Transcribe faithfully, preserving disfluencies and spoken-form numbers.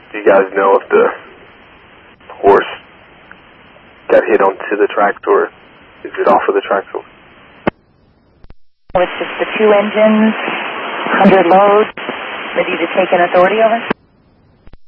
Do you guys know if the horse got hit onto the tracks or is it off of the tracks? It's just the two engines, one hundred loads, ready to take an authority over?